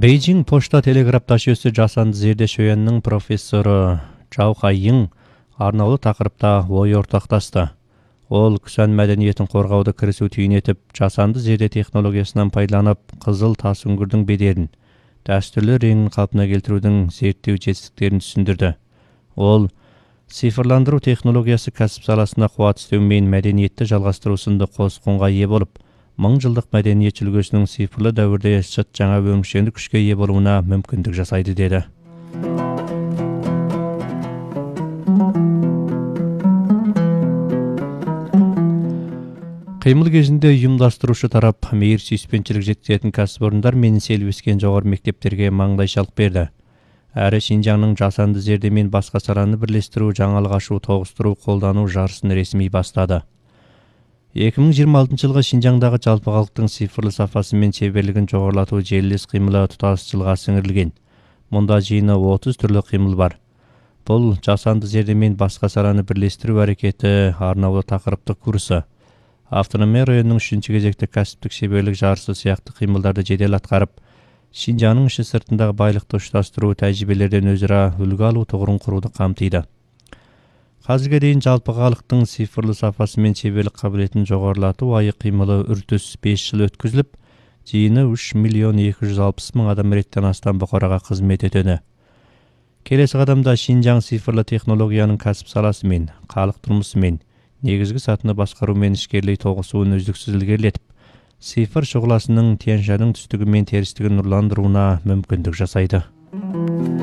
Бейжің пошта телеграф ташуысы жасанды зердеш өйеннің профессоры Чжао Хаййың арнаулы тақырыпта ой ортақтасты. Ол күсән мәдениетін қорғауды кірісу түйін етіп, жасанды зерде технологиясынан пайдаланып, қызыл тас үңгірдің бедерін, дәстүрлі реңін қалпына келтірудің зерттеу жетістіктерін түсіндірді. Ол цифрландыру технологиясы кәсіп саласында қуат істеу мен мәдениетті жалғастыру сынды қос құнға ие болып, 1000 жылдық мәдениет үлгісінің цифрлы дәуірде шыт жаңа өміршеңді күшке ие болуына мүмкіндік жасайды деді. Қимыл кезінде ұйымдастырушы тарап мейір сүйіспеншілік жеткізетін кәсіпорындар мен селбескен жоғары мектептерге маңдайшалық берді. Әрі Шинжаңның жасанды зерде мен басқа саланы бірлестіру, жаңалық ашу, тоғыстыру, қолдану жарысын ресми бастады. 2026 жылғы Шинжаңдағы жалпы халықтың цифрлы сапасы мен шеберлігін жоғарылату желілес қимылы тұтас жылға сіңірілген. Мұнда жиыны 30 түрлі қимыл бар. Бұл жасанды зерде мен басқа саланы бірлестіру әрекеті арнаулы тақырыптық курсы. Автономия районының 3-ші кезекті кәсіптік шеберлік жарысы сияқты қимылдарды жедел атқарып, Шинжаңның іші сыртындағы байлықты ұштастыру, тәжірибелерден өзара үлгі алу тұғырын құруды қамтиды. Қазірге дейін жалпы халықтың цифрлы сапасы мен шеберлік қабілетін жоғарылату айы қимылы үрдіс 5 жыл өткізіліп, жиыны 3.260.000 адам реттен астам бұқараға қызмет етеді. Келесі қадамда Шинжаң цифрлы технологияның кәсіп саласы мен халық тұрмысы мен негізгі сатыны басқару мен ішкерлей тоғысуын үздіксіз ілгерілетіп, цифр шұғыласының Тянь-Шаньның түстігі мен терістігін нұрландыруына мүмкіндік жасайды.